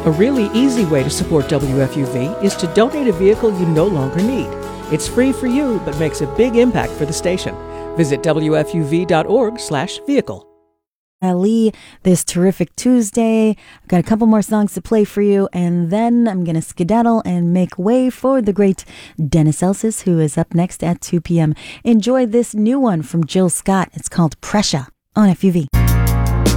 A really easy way to support WFUV is to donate a vehicle you no longer need. It's free for you, but makes a big impact for the station. Visit WFUV.org/vehicle. Ali, this terrific Tuesday. I've got a couple more songs to play for you, and then I'm going to skedaddle and make way for the great Dennis Elsis, who is up next at 2 p.m. Enjoy this new one from Jill Scott. It's called Pressure on FUV.